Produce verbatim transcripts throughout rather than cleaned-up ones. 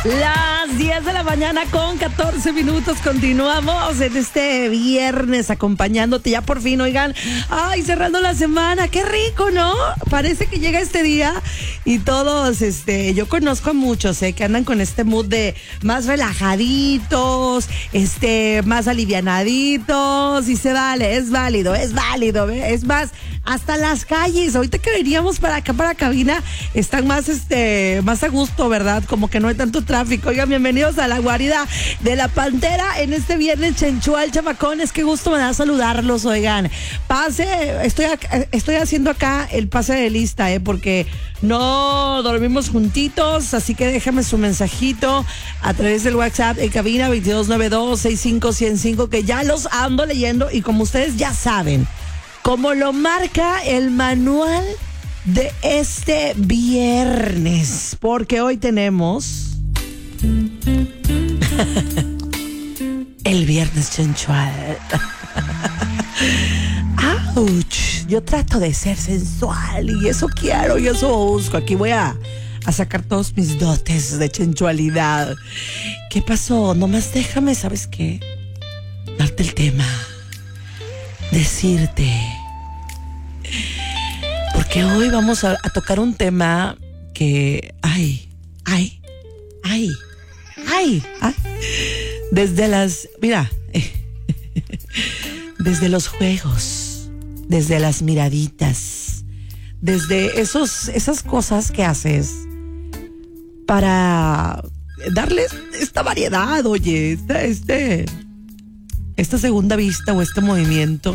Las diez de la mañana con catorce minutos. Continuamos en este viernes acompañándote ya por fin, oigan. Ay, cerrando la semana, qué rico, ¿no? Parece que llega este día y todos, este, yo conozco a muchos, eh, que andan con este mood de más relajaditos, este, más alivianaditos, y se vale, es válido, es válido, ¿eh? Es más, hasta las calles, ahorita que veníamos para acá, para cabina, están más, este, más a gusto, ¿verdad? Como que no hay tanto tráfico. Oigan, bienvenidos a la guarida de la Pantera en este viernes chenchual, chamacones. Qué gusto me da saludarlos, oigan. Pase, estoy, estoy haciendo acá el pase de lista, eh, porque no dormimos juntitos, así que déjame su mensajito a través del WhatsApp en cabina veintidós noventa y dos, sesenta y cinco ciento cinco, que ya los ando leyendo y como ustedes ya saben, como lo marca el manual de este viernes, porque hoy tenemos el viernes sensual. ¡Auch! Yo trato de ser sensual y eso quiero y eso busco. Aquí voy a, a sacar todos mis dotes de sensualidad. ¿Qué pasó? Nomás déjame, ¿sabes qué? Darte el tema. Decirte. Porque hoy vamos a, a tocar un tema que... ¡Ay! ¡Ay! ¡Ay! ¡Ay! ¡Ay! Desde las... Mira. Desde los juegos. Desde las miraditas. Desde esos, esas cosas que haces para darles esta variedad, oye. Esta, este, esta segunda vista o este movimiento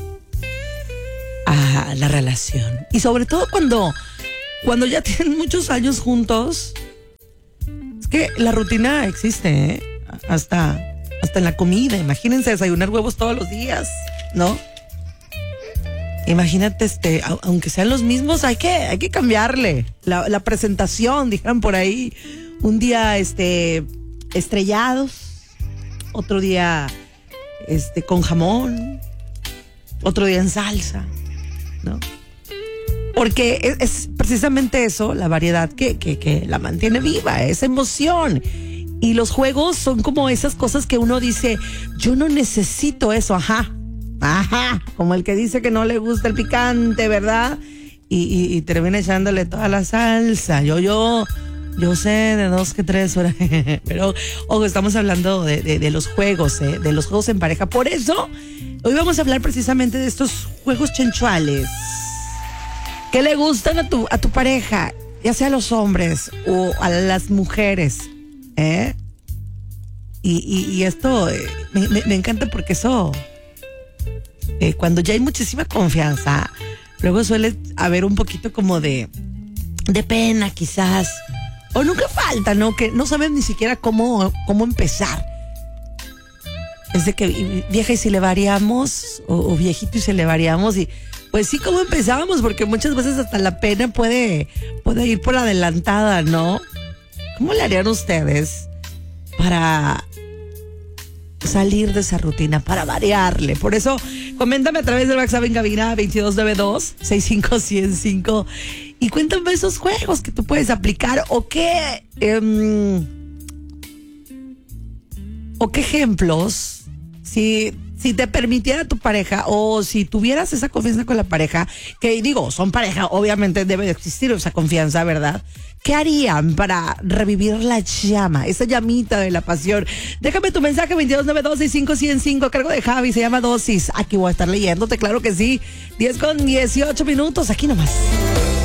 a la relación. Y sobre todo cuando, cuando ya tienen muchos años juntos. Es que la rutina existe, ¿eh? Hasta, hasta en la comida. Imagínense desayunar huevos todos los días, ¿no? Imagínate, este, aunque sean los mismos, hay que, hay que cambiarle la, la presentación, dijeron por ahí. Un día, este, estrellados, otro día, este, con jamón, otro día en salsa, ¿no? Porque es, es precisamente eso, la variedad que, que, que la mantiene viva, esa emoción. Y los juegos son como esas cosas que uno dice, yo no necesito eso, ajá, ajá, como el que dice que no le gusta el picante, ¿verdad? Y, y, y termina echándole toda la salsa. Yo, yo, yo sé de dos que tres horas, pero ojo, estamos hablando de, de, de los juegos, ¿eh? De los juegos en pareja. Por eso, hoy vamos a hablar precisamente de estos juegos chenchuales que le gustan a tu, a tu pareja, ya sea a los hombres o a las mujeres, ¿eh? Y, y, y esto eh, me, me, me encanta porque eso, eh, cuando ya hay muchísima confianza, luego suele haber un poquito como de, de pena quizás, o nunca falta, ¿no? Que no saben ni siquiera cómo, cómo empezar. Es de que vieja y si le variamos, o, o viejito y se le variamos, y pues sí, ¿cómo empezábamos? Porque muchas veces hasta la pena puede, puede ir por adelantada, ¿no? ¿Cómo le harían ustedes para salir de esa rutina, para variarle? Por eso, coméntame a través del WhatsApp en cabina veintidós noventa y dos, sesenta y cinco ciento cinco y cuéntame esos juegos que tú puedes aplicar o qué, eh, o qué ejemplos, si... Si te permitiera tu pareja o si tuvieras esa confianza con la pareja, que digo, son pareja, obviamente debe de existir esa confianza, ¿verdad? ¿Qué harían para revivir la llama, esa llamita de la pasión? Déjame tu mensaje veintidós noventa y dos, sesenta y cinco ciento cinco a cargo de Javi, se llama Dosis. Aquí voy a estar leyéndote, claro que sí. diez con dieciocho minutos, aquí nomás.